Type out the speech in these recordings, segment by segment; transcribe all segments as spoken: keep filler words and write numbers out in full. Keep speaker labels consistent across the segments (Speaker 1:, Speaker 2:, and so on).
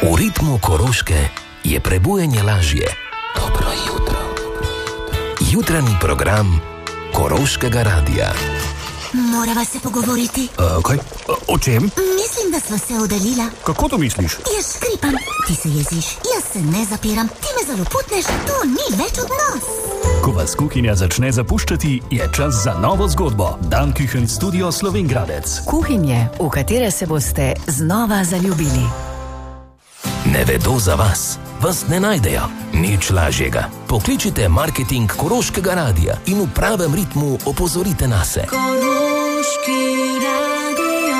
Speaker 1: V ritmu Koroške je prebujanje lažje. Dobro jutro. Jutranji program Koroškega radia.
Speaker 2: Morava se pogovoriti.
Speaker 3: Uh, kaj? Uh, o čem?
Speaker 2: Mislim, da sva se oddaljila.
Speaker 3: Kako to misliš?
Speaker 2: Jaz škripam, ti se jeziš, jaz se ne zapiram, ti me zaloputneš, to ni več odnos.
Speaker 3: Ko vas kuhinja začne zapuščati, je čas za novo zgodbo. Dan Kuchen Studio Slovenj Gradec.
Speaker 4: Kuhinje, v katere se boste znova zaljubili.
Speaker 1: Ne vedo za vas, vas ne najdejo. Nič lažjega. Pokličite marketing Koroškega radia in v pravem ritmu opozorite nase.
Speaker 2: Koroški radio.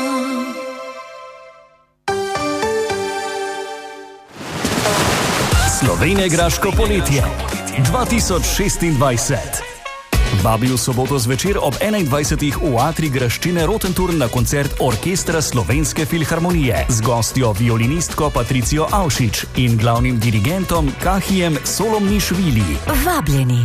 Speaker 3: Slovenje graško poletje dva tisoč šestindvajset. Vabi v soboto zvečer ob enaindvajsetih v Atrij graščine Rotenturm na koncert Orkestra Slovenske filharmonije z gostjo violinistko Patricijo Avšič in glavnim dirigentom Kahijem Solomnišvili.
Speaker 4: Vabljeni.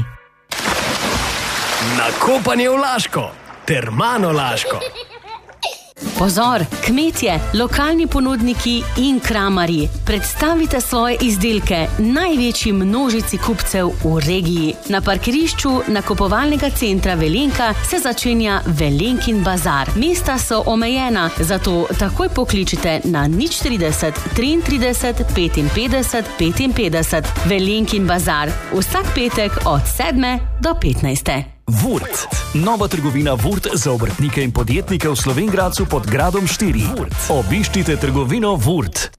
Speaker 5: Na kopanje v Laško, Termano Laško.
Speaker 6: Pozor, kmetje, lokalni ponudniki in kramarji, predstavite svoje izdelke največji množici kupcev v regiji. Na parkirišču nakupovalnega centra Velenka se začenja Velenkin bazar. Mesta so omejena, zato takoj pokličite na nič trideset, triintrideset, petinpetdeset, petinpetdeset. Velenkin bazar, vsak petek od sedme do petnajste.
Speaker 3: Vurt. Nova trgovina Vurt za obrtnike in podjetnike v Slovenj Gradcu pod Gradom štiri. Obiščite trgovino Vurt.